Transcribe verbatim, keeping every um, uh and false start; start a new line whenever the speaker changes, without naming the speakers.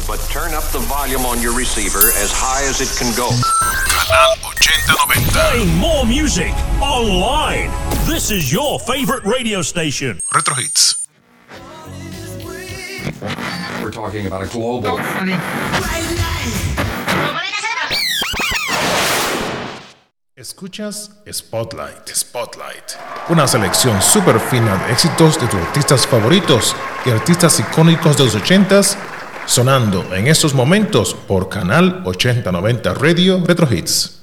But turn up the volume on your receiver as high as it can go.
Canal ochenta noventa.
Playing more music online. This is your favorite radio station.
Retro Hits.
We're talking about a global.
Escuchas Spotlight, Spotlight, una selección súper fina de éxitos de tus artistas favoritos y artistas icónicos de los ochentas, sonando en estos momentos por Canal ochenta noventa Radio Retro Hits.